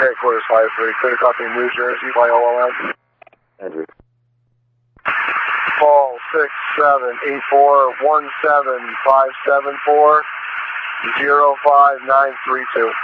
Headquarters 53, clear to copy New Jersey by OLM. Andrew. Call 6784-17574-05932.